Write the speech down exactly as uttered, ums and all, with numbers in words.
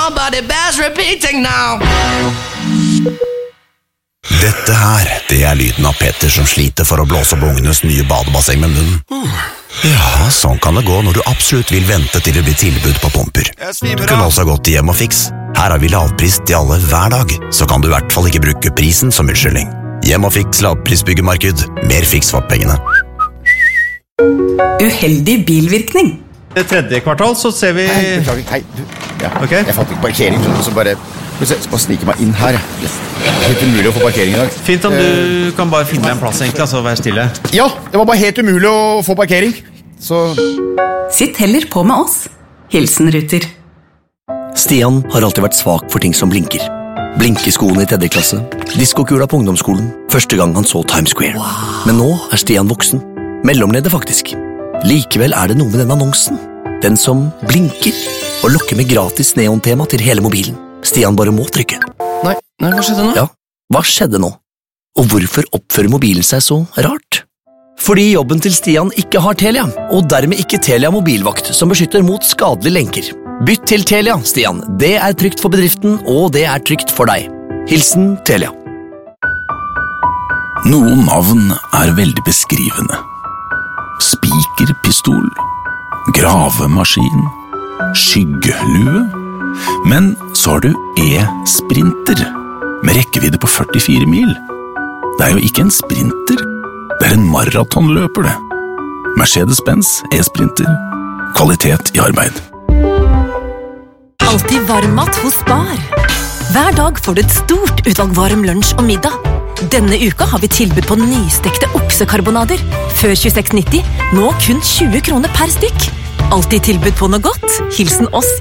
on, but it bears repeating now. Dette her, det er lyden av Petter som sliter for å blåse opp ungenes nye badebasseng med munnen. Ja, sånn kan det gå når du absolutt vil vente til det blir tilbud på pumper. Du kunne også gått til Hjem og Fiks. Her har vi lavpris til alle hver dag, så kan du i hvert fall ikke bruke prisen som unnskyldning. Hjem og Fiks lavprisbyggemarked. Mer fiks for pengene. Uheldig bilvirkning. Det tredje kvartal så ser vi... Hei, beklager, hei, du. Ja, okay. Jeg fant ikke parkering, så bare... Så bare snike meg inn her. Det er helt umulig å få parkering i dag. Fint om du kan bare finne en plass egentlig, altså vær stille. Ja, det var bare helt umulig å få parkering. Så... Sitt heller på med oss. Hilsen Ruter. Stian har alltid vært svak for ting som blinker. Blinkeskoene i tredje klasse, diskokula på ungdomsskolen, første gang han så Times Square. Wow. Men nå er Stian voksen. Mellomleder faktisk. Likevel er det noe med den annonsen. Den som blinker og lokker med gratis neontema til hele mobilen. Stian bare må trykke. Nei, nei, hva skjedde nå? Ja, hva skjedde nå? Og hvorfor oppfører mobilen seg så rart? Fordi jobben til Stian ikke har Telia, og dermed ikke Telia mobilvakt som beskytter mot skadelige lenker. Bytt til Telia, Stian. Det er trygt for bedriften, og det er trygt for deg. Hilsen Telia. Noen navn er veldig beskrivende. Spikerpistol, gravemaskin, skyggelue. Men så har du e-sprinter, med rekkevidde på førtifire mil. Det er jo ikke en sprinter, det er en maratonløper det. Mercedes-Benz e-sprinter, kvalitet i arbeid. Alltid varmmat hos Spar. Hver dag får du et stort utvalg varm lunsj og middag. Denne uka har vi tilbud på nystekte oksekarbonader. Før tjueseks nitti, nå kun tjue kroner per stykk. Alltid tilbud på noe godt. Hilsen oss